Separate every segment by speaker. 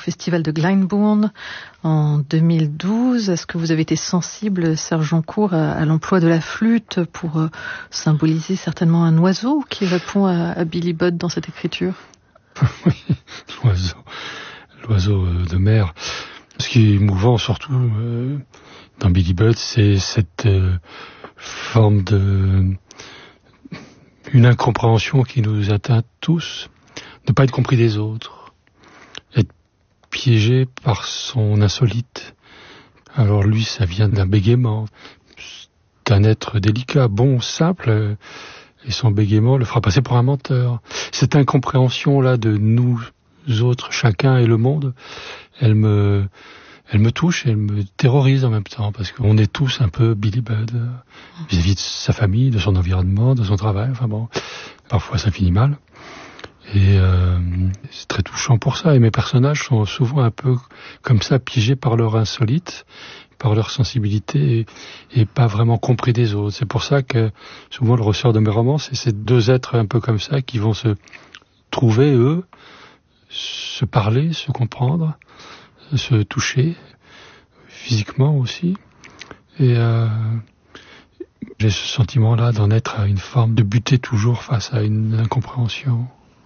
Speaker 1: festival de Glyndebourne en 2012. Est-ce que vous avez été sensible, Serge Joncourt, à l'emploi de la flûte pour symboliser certainement un oiseau qui répond à Billy Budd dans cette écriture?
Speaker 2: Oui, l'oiseau de mer. Ce qui est émouvant surtout dans Billy Budd, c'est cette forme une incompréhension qui nous atteint tous, ne pas être compris des autres, être piégé par son insolite. Alors lui, ça vient d'un bégaiement, c'est un être délicat, bon, simple, et son bégaiement le fera passer pour un menteur. Cette incompréhension-là de nous autres, chacun et le monde, elle me touche et elle me terrorise en même temps, parce qu'on est tous un peu Billy Budd, vis-à-vis de sa famille, de son environnement, de son travail, enfin bon, parfois ça finit mal. Et c'est très touchant pour ça, et mes personnages sont souvent un peu comme ça, piégés par leur insolite, par leur sensibilité, et pas vraiment compris des autres. C'est pour ça que souvent le ressort de mes romans, c'est ces deux êtres un peu comme ça, qui vont se trouver, eux, se parler, se comprendre, se toucher, physiquement aussi. Et j'ai ce sentiment-là d'en être à une forme, de buter toujours face à une incompréhension.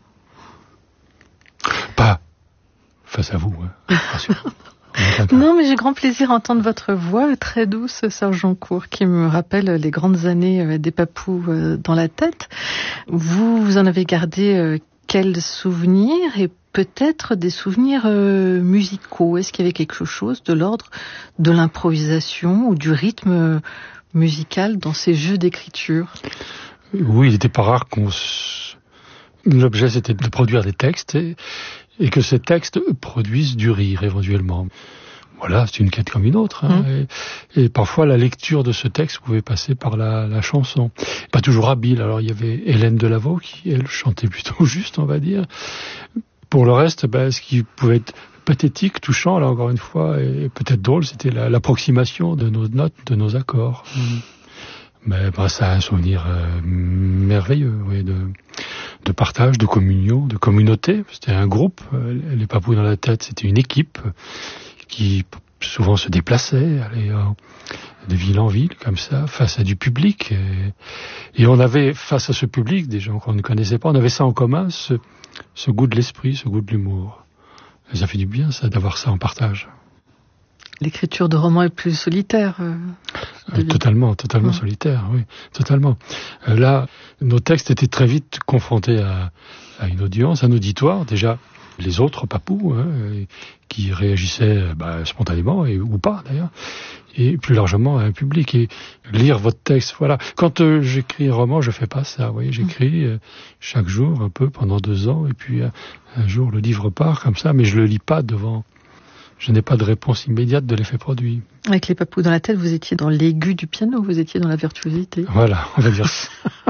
Speaker 2: Pas face à vous, hein, bien sûr.
Speaker 1: Non, mais j'ai grand plaisir à entendre votre voix très douce, Serge Joncourt, qui me rappelle les grandes années des Papous dans la tête. Vous en avez gardé quels souvenirs, et peut-être des souvenirs musicaux? Est-ce qu'il y avait quelque chose de l'ordre de l'improvisation ou du rythme musical dans ces jeux d'écriture?
Speaker 2: Oui, il n'était pas rare l'objet c'était de produire des textes et que ces textes produisent du rire éventuellement. Voilà, c'est une quête comme une autre. Hein, et parfois, la lecture de ce texte pouvait passer par la chanson. Pas toujours habile. Alors, il y avait Hélène Delaveau qui, elle, chantait plutôt juste, on va dire. Pour le reste, ce qui pouvait être pathétique, touchant, là, encore une fois, et peut-être drôle, c'était l'approximation de nos notes, de nos accords. Mais ça a un souvenir merveilleux, oui, de partage, de communion, de communauté. C'était un groupe. Les Papous dans la tête, c'était une équipe qui souvent se déplaçait, allait de ville en ville, comme ça, face à du public. Et on avait, face à ce public, des gens qu'on ne connaissait pas, on avait ça en commun, ce goût de l'esprit, ce goût de l'humour. Et ça fait du bien, ça, d'avoir ça en partage.
Speaker 1: L'écriture de romans est plus solitaire.
Speaker 2: Totalement solitaire, oui, totalement. Là, nos textes étaient très vite confrontés à une audience, un auditoire, déjà les autres papous, qui réagissaient spontanément, ou pas d'ailleurs, et plus largement à un public. Et lire votre texte, voilà. Quand j'écris un roman, je fais pas ça, vous voyez, j'écris chaque jour un peu pendant 2 ans, et puis un jour le livre part comme ça, mais je le lis pas devant. Je n'ai pas de réponse immédiate de l'effet produit.
Speaker 1: Avec les Papous dans la tête, vous étiez dans l'aigu du piano, vous étiez dans la virtuosité.
Speaker 2: Voilà, on va dire ça.